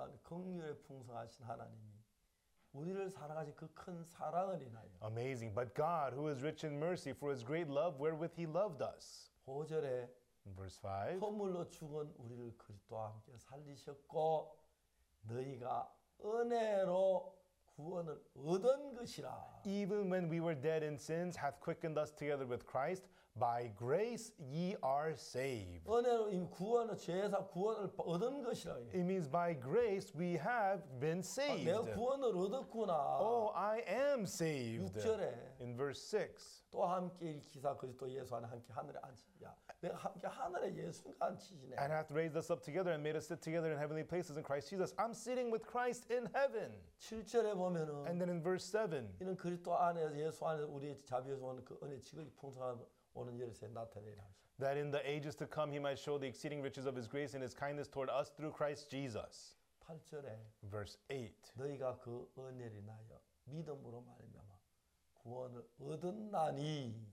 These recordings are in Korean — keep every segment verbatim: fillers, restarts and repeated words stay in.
가운데 긍휼에 풍성하신 하나님이 우리를 사랑하신 그 큰 사랑을 인하여 Amazing. But God, who is rich in mercy for his great love wherewith he loved us. 오 절에 In verse five. 허물로 죽은 우리를 그리스도와 함께 살리셨고 너희가 은혜로 구원을 얻은 것이라. Even when we were dead in sins, hath quickened us together with Christ. By grace ye are saved. 은혜로 이 구원을 죄에서 구원을 얻은 것이라. It means by grace we have been saved. 내가 구원을 얻었구나. Oh, I am saved. 육 절에 In verse six. 또 함께 일으키사 그리스도 예수 안에 함께 하늘에 앉히야. 내가 함께 하늘에 예수가 앉히시네. And hath raised us up together and made us sit together in heavenly places in Christ Jesus. I'm sitting with Christ in heaven. 칠 절에 보면은 And then in verse seven. 이는 그리스도 안에 예수 안에 우리의 자비에서 오는 그 은혜 지극히 풍성한 오는 열쇠 나타내라 하시오. That in the ages to come he might show the exceeding riches of his grace and his kindness toward us through Christ Jesus. 팔 절에 Verse eight. 너희가 그 은혜를 인하여 믿음으로 말미암아 구원을 얻었나니.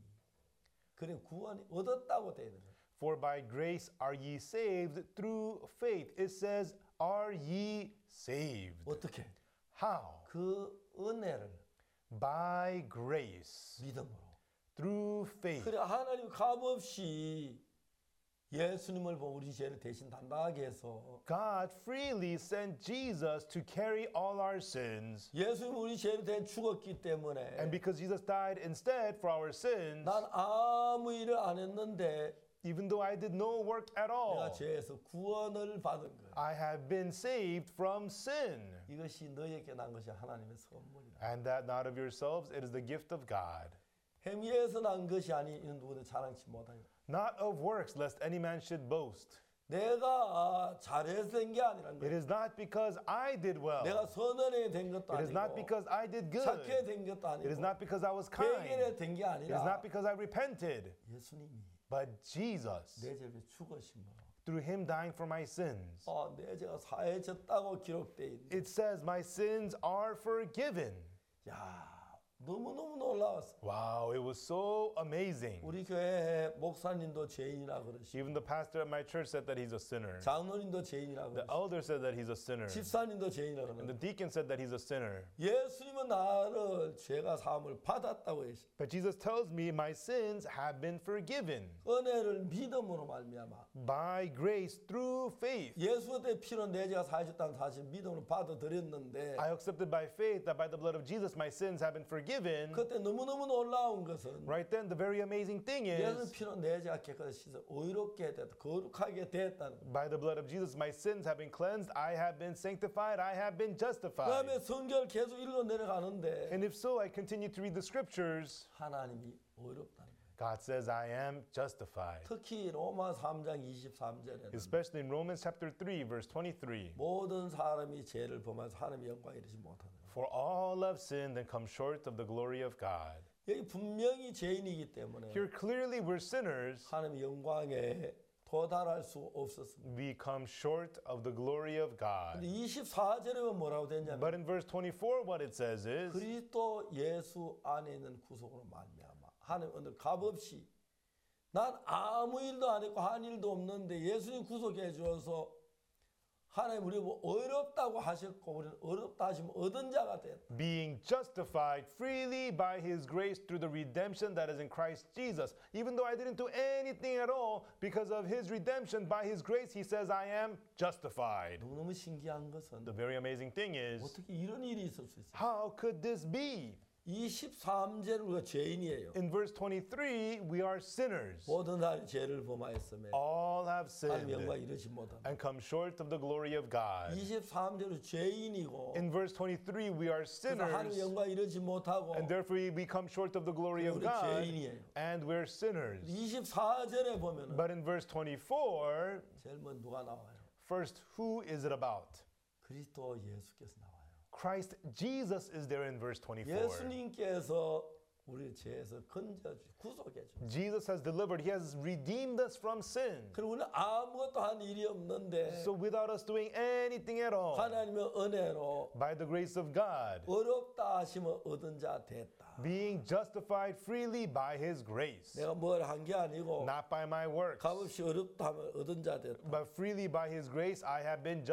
그래 구원이 얻었다고 되어 있는 거예요. For by grace are ye saved through faith. It says, are ye saved? 어떻게? How? 그 은혜를 By grace. 믿음으로. Through faith. 그래 하나님 값없이 예수님을 보고 우리 죄를 대신 담당하게 해서 God freely sent Jesus to carry all our sins. 예수님 우리 죄를 대신 죽었기 때문에 And because Jesus died instead for our sins, 난 아무 일을 안 했는데 even though I did no work at 내가 all, 죄에서 구원을 받은 거예요. I have been saved from sin. 이것이 너희에게 난 것이 하나님의 선물이라. And that not of yourselves, it is the gift of God. 행위에서 난 것이 아니 이는 누구든 자랑치 못하요. Not of works, lest any man should boast. 내가 잘해서 된 게 아니란 It 거예요. is not because I did well. 내가 선언에 된 것도 It is not 아니고 because I did 착해 good. 된 것도 It is 아니고 not because I was 회개에 kind. 된 게 It is not 아니라 because I repented. 예수님이 But Jesus, 내 죄를 죽으심으로 through him dying for my sins, 어, 내 죄가 사해졌다고 기록되어 있는. it says my sins are forgiven. 야, 너무너무 놀라웠어. Wow, it was so amazing. 우리 교회 목사님도 죄인이라 그러시고 Even the pastor at my church said that he's a sinner. 장로님도 죄인이라 The 그러시고 elder said that he's a sinner. 집사님도 죄인이라 And 그러는데 the deacon said that he's a sinner. 예수님은 나를 죄가 사함을 받았다고 했어. But Jesus tells me my sins have been forgiven 은혜를 믿음으로 말미암아 by grace through faith. 예수의 피로 내 죄가 사해졌다는 사실 믿음으로 받아들였는데 I accepted by faith that by the blood of Jesus my sins have been forgiven. 그때 너무너무 놀라운 것은 Right then, the very amazing thing 예수 is, 피로 내 죄가 깨끗이 씻어 의롭게 됐다 거룩하게 됐다는. by the blood of Jesus my sins have been cleansed, I have been sanctified, I have been justified. 그다음에 성경을 계속 읽어 내려가는데 And if so, I continue to read the scriptures. 하나님이 의롭다는 거예요. God says I am justified. 특히 로마 삼 장 이십삼 절에는 Especially in Romans chapter three, verse twenty-three. 모든 사람이 죄를 범해서 하나님의 영광에 이르지 못하는. For all have sinned and come short of the glory of God. 여기 분명히 죄인이기 때문에 Here clearly we're sinners. 하나님의 영광에 도달할 수 없었습니다. We come short of the glory of 근데 God. 이십사 절에 뭐라고 되냐면 But in verse twenty-four, what it says is, 그리스도 예수 안에 있는 구속으로 말미암아 하나님 오늘 값없이 난 아무 일도 안 했고 한 일도 없는데 예수님 구속해 주어서 하나님 우리 뭐 어렵다고 하셨고 우리는 어렵다 하시면 얻은 자가 됐다. being justified freely by his grace through the redemption that is in Christ Jesus. Even though I didn't do anything at all, because of his redemption, by his grace, he says I am justified. 너무너무 신기한 것은 The very amazing thing is, 어떻게 이런 일이 있을 수 있어요? how could this be? 이십삼 절은 우리가 죄인이에요. In verse twenty-three, we are sinners. 모든 사람이 죄를 범하였으며 All have 하나님 영광 sinned 이르지 못한다. and come short of the glory of God. 이십삼 절은 죄인이고 In verse twenty-three, we are 그래서 하나님 sinners, 영광 이르지 못하고 and therefore we come short of the glory of 우리 God, 죄인이에요. and we're sinners. 이십사 절에 보면은 But in verse twenty-four, 제일 먼저 누가 나와요? first, who is it about? 그리스도 예수께서 나와요. Christ Jesus is there in verse twenty-four. 예수님께서 우리를 죄에서 건져주, 구속해주. Jesus has delivered, he has redeemed us from sin. 그리고 우리는 아무것도 한 일이 없는데 So without us doing anything at all, 하나님의 은혜로 by the grace of God, 어렵다 하시면 얻은 자 됐다. being justified freely by his grace, 내가 뭘 한 게 아니고 not by my works, 값없이 어렵다 하면 얻은 자 됐다. but freely by his grace I have been